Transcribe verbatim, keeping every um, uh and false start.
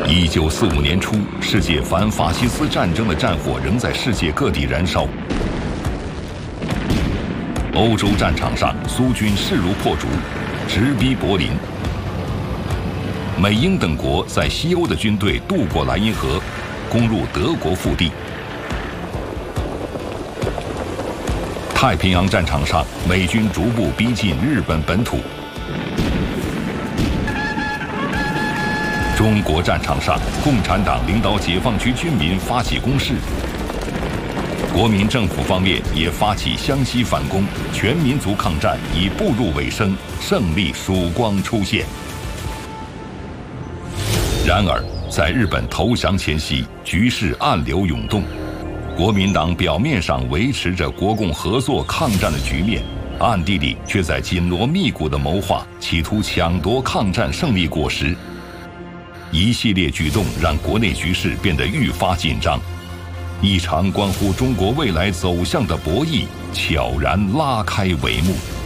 一九四五年初，世界反法西斯战争的战火仍在世界各地燃烧。欧洲战场上，苏军势如破竹，直逼柏林。美英等国在西欧的军队渡过莱茵河，攻入德国腹地。太平洋战场上，美军逐步逼近日本本土。中国战场上，共产党领导解放区军民发起攻势。国民政府方面也发起湘西反攻，全民族抗战已步入尾声，胜利曙光出现。然而，在日本投降前夕，局势暗流涌动。国民党表面上维持着国共合作抗战的局面，暗地里却在紧锣密鼓地谋划，企图抢夺抗战胜利果实。一系列举动让国内局势变得愈发紧张。一场关乎中国未来走向的博弈悄然拉开帷幕。